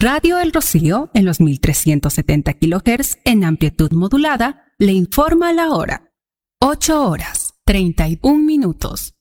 Radio El Rocío, en los 1370 kHz en amplitud modulada, le informa la hora. 8 horas, 31 minutos.